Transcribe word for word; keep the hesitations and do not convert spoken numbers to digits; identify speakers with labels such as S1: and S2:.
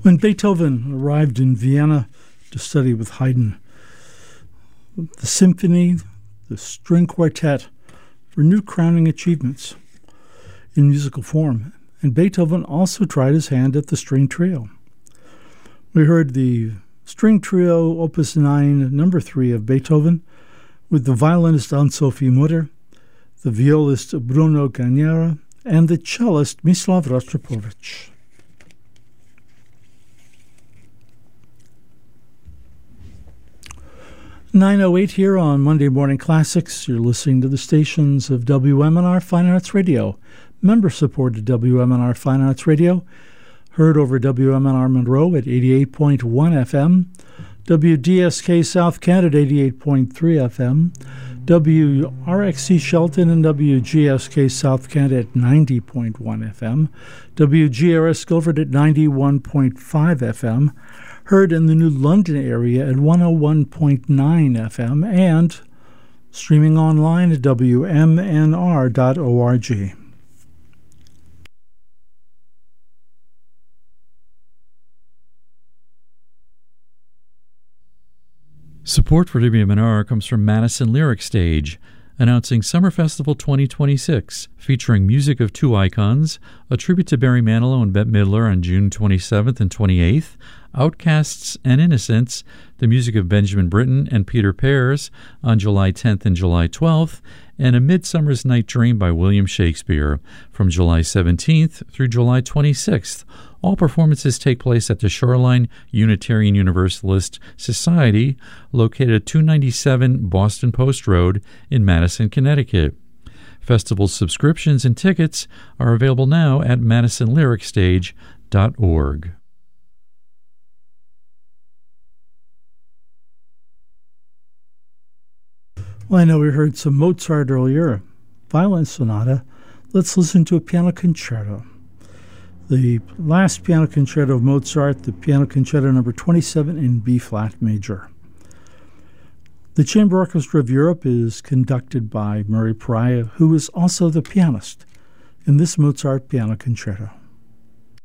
S1: When Beethoven arrived in Vienna to study with Haydn, the symphony, the string quartet were new crowning achievements in musical form, and Beethoven also tried his hand at the string trio. We heard the string trio, Opus nine, number three of Beethoven, with the violinist Anne-Sophie Mutter, the violist Bruno Gagnera, and the cellist Mislav Rostropovich. nine oh eight here on Monday Morning Classics. You're listening to the stations of W M N R Fine Arts Radio, member-supported W M N R Fine Arts Radio, heard over W M N R Monroe at eighty-eight point one F M, W D S K South Kent at eighty-eight point three F M, W R X C Shelton and W G S K South Kent at ninety point one F M, W G R S Guilford at ninety-one point five F M, heard in the New London area at one oh one point nine F M, and streaming online at W M N R dot org.
S2: Support for W M N R comes from Madison Lyric Stage, announcing Summer Festival twenty twenty-six, featuring music of two icons, a tribute to Barry Manilow and Bette Midler on June twenty-seventh and twenty-eighth, Outcasts and Innocents, the music of Benjamin Britten and Peter Pears on July tenth and July twelfth, and A Midsummer's Night Dream by William Shakespeare from July seventeenth through July twenty-sixth. All performances take place at the Shoreline Unitarian Universalist Society, located at two ninety-seven Boston Post Road in Madison, Connecticut. Festival subscriptions and tickets are available now at madison lyric stage dot org.
S1: Well, I know we heard some Mozart earlier, violin sonata. Let's listen to a piano concerto. The last piano concerto of Mozart, the piano concerto number twenty-seven in B-flat major. The Chamber Orchestra of Europe is conducted by Murray Pariah, who is also the pianist in this Mozart piano concerto.